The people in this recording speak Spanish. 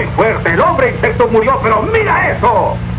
fuerte. El hombre insecto murió, pero mira eso.